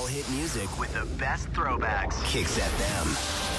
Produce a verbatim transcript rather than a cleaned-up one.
All hit music with the best throwbacks. Kicks F M.